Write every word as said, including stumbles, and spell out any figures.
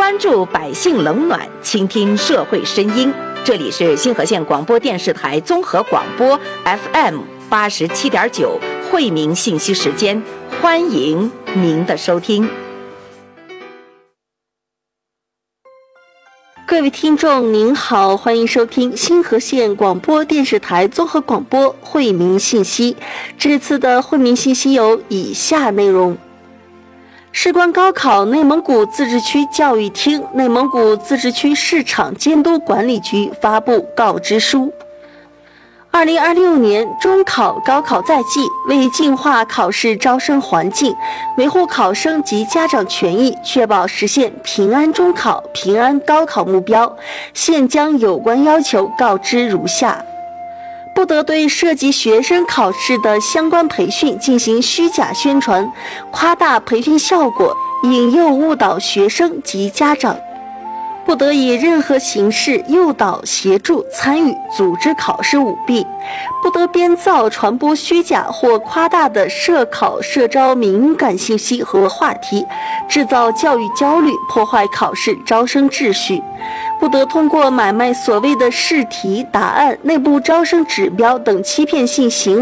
关注百姓冷暖，倾听社会声音。这里是星河县广播电视台综合广播 F M 八十七点九惠民信息时间，欢迎您的收听。 各位听众您好，欢迎收听星河县广播电视台综合广播惠民信息。这次的惠民信息有以下内容：事关高考，内蒙古自治区教育厅、内蒙古自治区市场监督管理局发布告知书。二零二六年中考、高考在即，为净化考试招生环境，维护考生及家长权益，确保实现平安中考、平安高考目标，现将有关要求告知如下：不得对涉及学生考试的相关培训进行虚假宣传，夸大培训效果，引诱误导学生及家长；不得以任何形式诱导、协助、参与、组织考试舞弊；不得编造、传播虚假或夸大的涉考、涉招敏感信息和话题，制造教育焦虑，破坏考试招生秩序；不得通过买卖所谓的试题、答案、内部招生指标等欺骗性行为